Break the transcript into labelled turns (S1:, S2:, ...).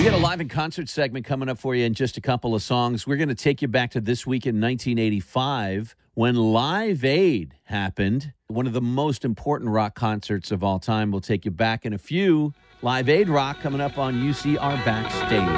S1: get a live in concert segment coming up for you in just a couple of songs. We're going to take you back to this week in 1985 when Live Aid happened, one of the most important rock concerts of all time. We'll take you back in a few. Live Aid Rock coming up on UCR Backstage.